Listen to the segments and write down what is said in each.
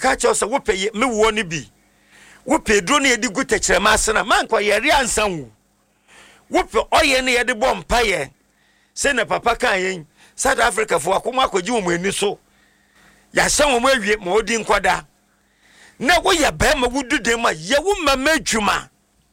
ka cha so wo peye me wo ni bi wo pedro ne yedi gutechirema asena man kwa yeri ansanwu wo pe oye ne yedi bompa ye se na papa kan yen South Africa fo akoma akwaji wo ani so ya hye wo awie ma odi nkoda na wo ya ba ma wudu de ma ye wo mama adwuma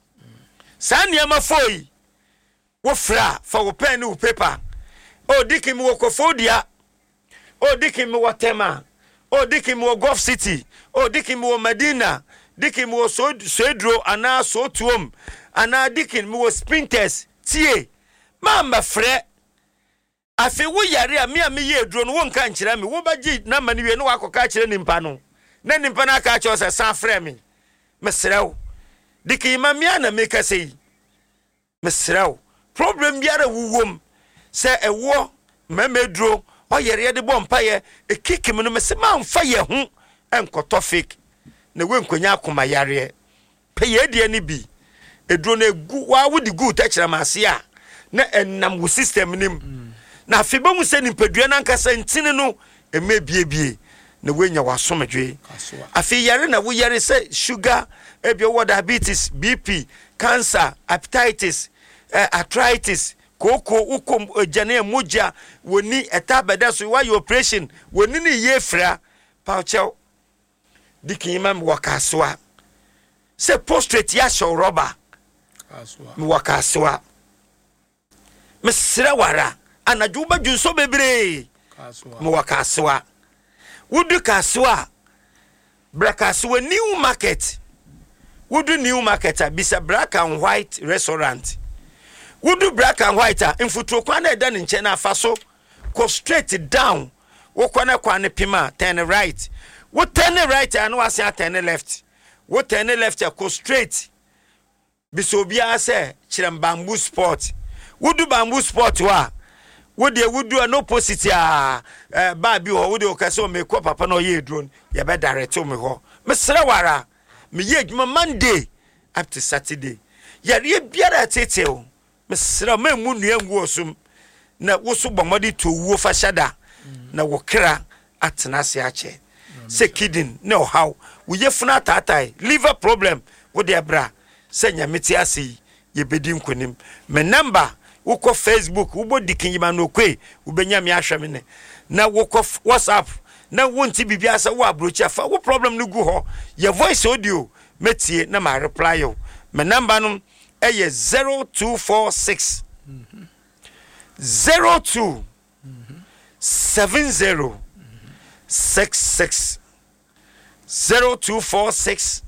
sa niam afoi wo fra fa wo pen ni wo paper o dikim wo kofodia o dikim wo tema o dikim wo Gulf City o dikim wo Medina dikim wo Soedro ana Sotuom ana dikim wo Sprinters tie mama frɛ afi wo yare a me ye edro no wonka nkyira me wo bagi na mane wie no wakoka kyire nimpa no na nimpa na aka kyerɛ sɛ san frɛ me mesrɛw dikim ma me ana me kasei mesrɛw problem biara wuwom sɛ ɛwo mamedro oyere de bompa ye ekikim no mese manfa ye ho enkoto fake na wenkonya akoma yare pe ye de ani bi edro na egu wa wudi gu ta kyerɛ mase a na enam wo system nim na afeba mu se nimpadua na nkasa ntini no emebiebie na wenya wasomdwe afi yare na wo yare se sugar ebia wo diabetes BP cancer hepatitis arthritis koko ukom jane moja woni etabeda so why operation woni ne yefra pauchel dikima mwakaswa se prostrate ya show rubber mwakaswa mesra wara anajuba junso bebre mwakaswa wudu kaswa brakaswa new market wudu new market bisa black and white restaurant wudu black and white infutro kwa na eda nche na afaso go straight down wo kwa ne pima turn right wo turn right and wo say turn left wo turn left go straight bisobia say chirem bamboo sport wudu bamboo sport wa wudu no opposite ba bi ho wudu okaso me ko papa no ye drone ye be direct me ho mesra wara me ye adwuma Monday up to Saturday ye biara teteo mesra memu nuangu osum na woso bomodi to wuo fa shada na wokra atena se ache se kidin no how wo yefuna tatai liver problem wo de bra se nyameti ase ye bedi nkonim me number woko Facebook wo bodikin yima no kwe wo benya me ahweme ne na woko WhatsApp na wonti bibia se wo abrochi afa wo problem no gu ho ye voice audio metie na ma reply yo me number no 0246 02 70 66 0246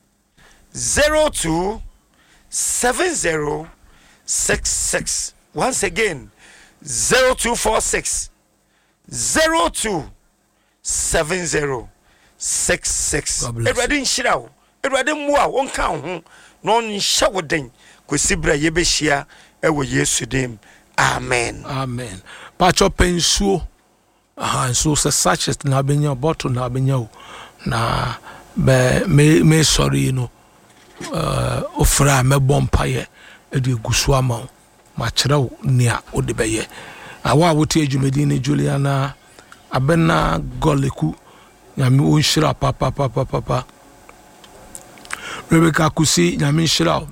02 70 66 once again 0246 02 70 66 everybody nshirawo everybody mua wonka ho no nhya woden kwesibra yebehia ewo Yesu dem amen amen pacho pensuo so se sachet na benya bottle na benya na me sorry no ofra me bompaye edi gusu ama ma kyerɛw nia ode beye awa wote adwumadi ne Juliana abena goleku nyame onhyira papa Rebecca Kusi nyame nhyira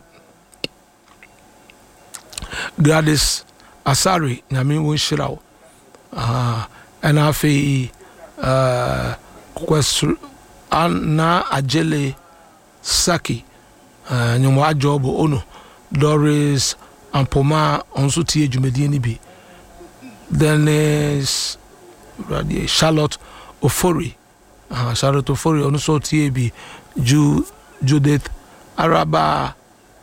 Gladys Asari nyame onhyira ana afi kwesru ana ajele saki nyomo ajobo ono Doris Ampoma onso tie dwumadi ni bi then is Charlotte Ofori Charlotte Ofori onso tie bi Judith Araba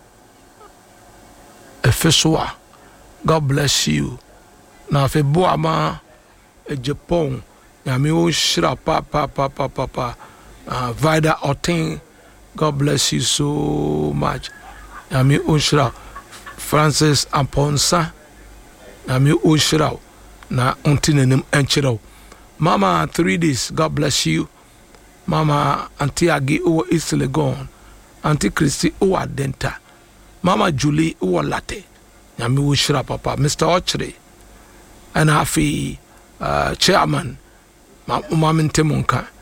Efeswa God bless you na fe boama Japan nyame o shira papa Vida Otin God bless you so much nyame o shira Francis Amponsa nyame o shira na ontinanim enchiro Mama 3 days God bless you Mama Auntie Agi o East Legon Auntie Christy o Adenta Mama Julie o Latte nyame o shira papa Mr. Ochre and happy chairman Mama Ntemunka